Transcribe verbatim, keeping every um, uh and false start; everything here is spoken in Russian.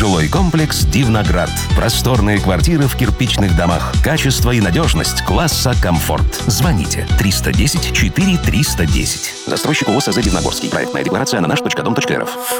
Жилой комплекс «Дивноград». Просторные квартиры в кирпичных домах. Качество и надежность класса «Комфорт». Звоните триста десять четыре триста десять. Застройщик ООО СЗ «Дивногорский». Проектная декларация на наш точка дом точка эр эф.